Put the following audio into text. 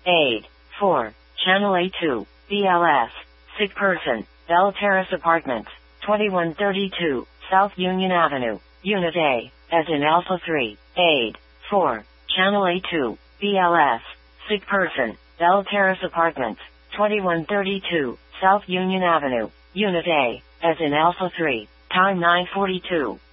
Aid. 4. Channel A2, BLS. Sick person, Bell Terrace Apartments, 2132, South Union Avenue, Unit A, as in Alpha 3. Aid. 4. Channel A2, BLS. Sick person, Bell Terrace Apartments, 2132, South Union Avenue, Unit A, as in Alpha 3. Time 9:42.